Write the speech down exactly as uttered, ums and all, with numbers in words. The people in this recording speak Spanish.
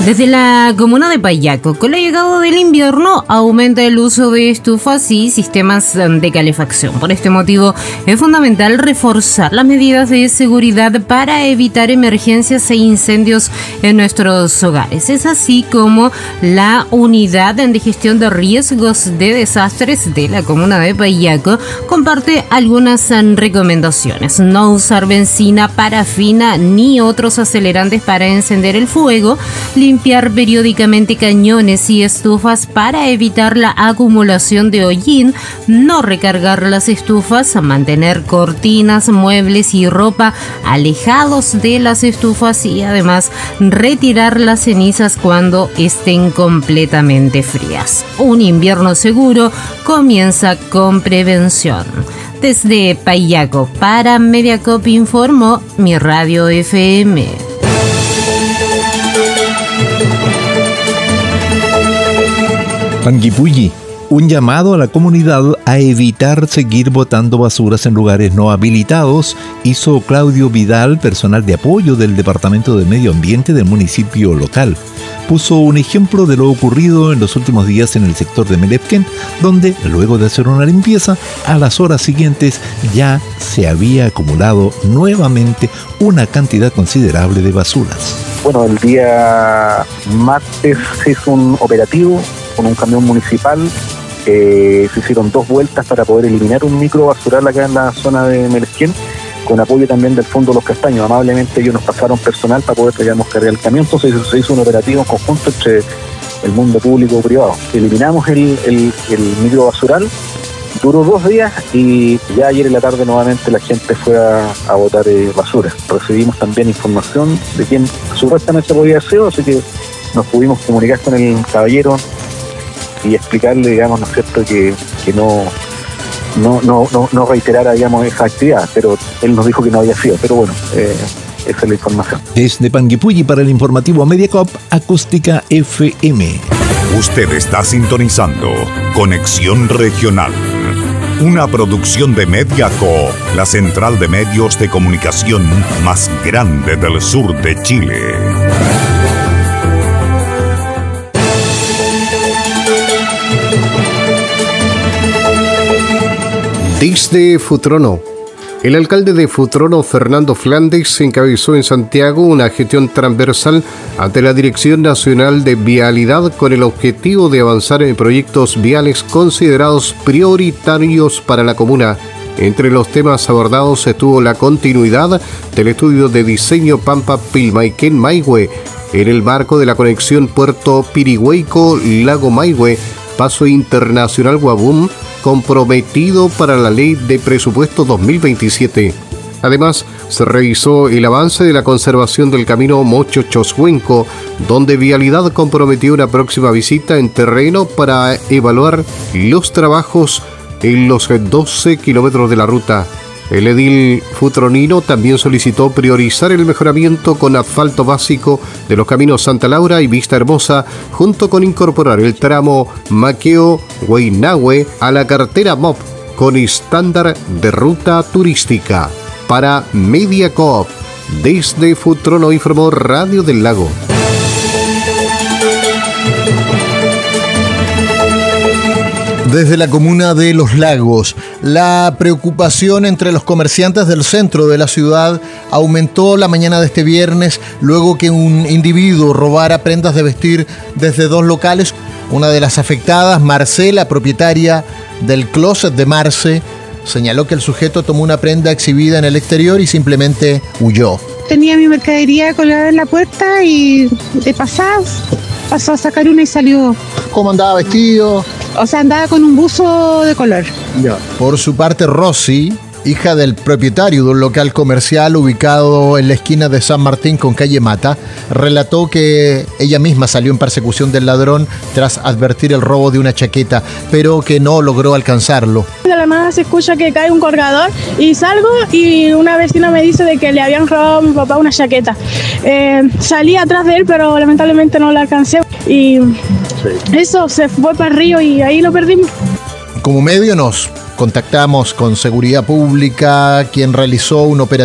Desde la comuna de Payaco, con la llegada del invierno, aumenta el uso de estufas y sistemas de calefacción. Por este motivo, es fundamental reforzar las medidas de seguridad para evitar emergencias e incendios en nuestros hogares. Es así como la Unidad de Gestión de Riesgos de Desastres de la comuna de Payaco comparte algunas recomendaciones. No usar benzina, parafina ni otros acelerantes para encender el fuego. Limpiar periódicamente cañones y estufas para evitar la acumulación de hollín, no recargar las estufas, mantener cortinas, muebles y ropa alejados de las estufas y además retirar las cenizas cuando estén completamente frías. Un invierno seguro comienza con prevención. Desde Payaco para Mediacoop informó Mi Radio F M. Panguipulli, un llamado a la comunidad a evitar seguir botando basuras en lugares no habilitados, hizo Claudio Vidal, personal de apoyo del Departamento de Medio Ambiente del municipio local. Puso un ejemplo de lo ocurrido en los últimos días en el sector de Melepquén, donde, luego de hacer una limpieza, a las horas siguientes ya se había acumulado nuevamente una cantidad considerable de basuras. Bueno, el día martes se hizo un operativo con un camión municipal. Eh, se hicieron dos vueltas para poder eliminar un micro basural acá en la zona de Melepquén, con apoyo también del Fondo Los Castaños. Amablemente ellos nos pasaron personal para poder digamos, cargar el camión, entonces se hizo un operativo en conjunto entre el mundo público y privado. Eliminamos el, el, el micro basural, duró dos días y ya ayer en la tarde nuevamente la gente fue a, a botar eh, basura. Recibimos también información de quién supuestamente podía ser, así que nos pudimos comunicar con el caballero y explicarle, digamos, ¿no es cierto?, que, que no, no, no, no, no reiterara, digamos, esa actividad, pero él nos dijo que no había sido, pero bueno, eh, esa es la información. Desde Panguipulli para el informativo Mediacoop, Acústica F M. Usted está sintonizando Conexión Regional, una producción de Mediacoop, la central de medios de comunicación más grande del sur de Chile. Desde Futrono, el alcalde de Futrono, Fernando Flandes, encabezó en Santiago una gestión transversal ante la Dirección Nacional de Vialidad con el objetivo de avanzar en proyectos viales considerados prioritarios para la comuna. Entre los temas abordados estuvo la continuidad del estudio de diseño Pampa-Pilmaiquén-Maihue en el marco de la conexión Puerto Pirihueco-Lago Maihue, Paso Internacional Guabum, comprometido para la Ley de Presupuesto dos mil veintisiete. Además, se revisó el avance de la conservación del camino Mocho-Choshuenco, donde Vialidad comprometió una próxima visita en terreno para evaluar los trabajos en los doce kilómetros de la ruta. El edil futronino también solicitó priorizar el mejoramiento con asfalto básico de los caminos Santa Laura y Vista Hermosa, junto con incorporar el tramo Maqueo-Huaynahue a la cartera M O P con estándar de ruta turística. Para Mediacoop, desde Futrono informó Radio del Lago. Desde la comuna de Los Lagos, la preocupación entre los comerciantes del centro de la ciudad aumentó la mañana de este viernes luego que un individuo robara prendas de vestir desde dos locales. Una de las afectadas, Marcela, propietaria del closet de Marce, señaló que el sujeto tomó una prenda exhibida en el exterior y simplemente huyó. Tenía mi mercadería colgada en la puerta y de pasado pasó a sacar una y salió. ¿Cómo andaba vestido? O sea, andaba con un buzo de color. Ya. Por su parte, Rosy, hija del propietario de un local comercial ubicado en la esquina de San Martín con calle Mata, relató que ella misma salió en persecución del ladrón tras advertir el robo de una chaqueta, pero que no logró alcanzarlo. De la nada se escucha que cae un colgador y salgo y una vecina me dice de que le habían robado a mi papá una chaqueta. Eh, salí atrás de él, pero lamentablemente no lo alcancé y sí. Eso se fue para el río y ahí lo perdimos. Como medio nos contactamos con Seguridad Pública, quien realizó un operativo